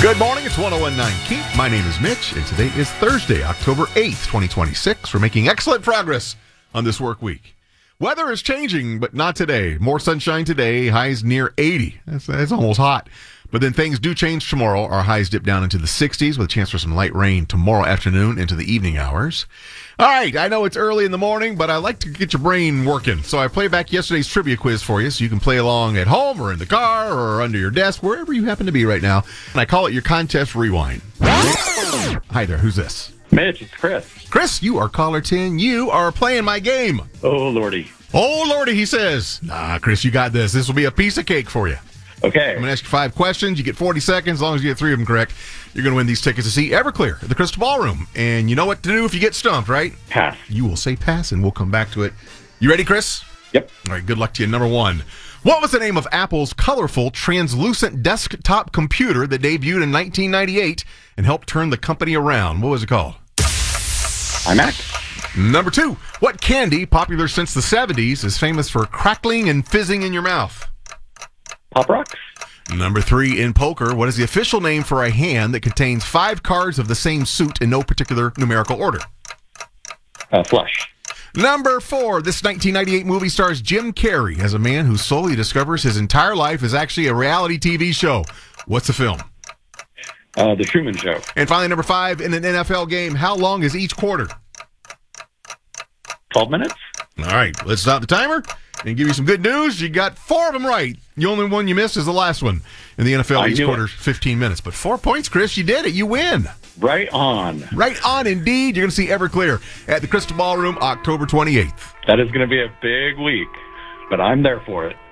Good morning, it's 1019 Keith. My name is Mitch, and today is Thursday, October 8th, 2026. We're making excellent progress on this work week. Weather is changing, but not today. More sunshine today, highs near 80. That's almost hot. But then things do change tomorrow. Our highs dip down into the 60s with a chance for some light rain tomorrow afternoon into the evening hours. All right, I know it's early in the morning, but I like to get your brain working. So I played back yesterday's trivia quiz for you so you can play along at home or in the car or under your desk, wherever you happen to be right now. And I call it your contest rewind. Hi there, who's this? Mitch, it's Chris. Chris, you are caller 10. You are playing my game. Oh, Lordy. Oh, Lordy, he says. Nah, Chris, you got this. This will be a piece of cake for you. Okay. I'm going to ask you 5 questions. You get 40 seconds. As long as you get 3 of them correct, you're going to win these tickets to see Everclear at the Crystal Ballroom. And you know what to do if you get stumped, right? Pass. You will say pass, and we'll come back to it. You ready, Chris? Yep. All right, good luck to you. Number 1. What was the name of Apple's colorful, translucent desktop computer that debuted in 1998 and helped turn the company around? What was it called? iMac. Number 2. What candy, popular since the 70s, is famous for crackling and fizzing in your mouth? Pop Rocks. Number 3, in poker, what is the official name for a hand that contains 5 cards of the same suit in no particular numerical order? Flush. Number 4, this 1998 movie stars Jim Carrey as a man who slowly discovers his entire life is actually a reality TV show. What's the film? The Truman Show. And finally, number 5, in an NFL game, how long is each quarter? 12 minutes. All right, let's stop the timer and give you some good news. You got 4 of them right. The only one you missed is the last one. In the NFL, each quarter's 15 minutes. But 4 points, Chris. You did it. You win. Right on. Right on, indeed. You're going to see Everclear at the Crystal Ballroom October 28th. That is going to be a big week, but I'm there for it.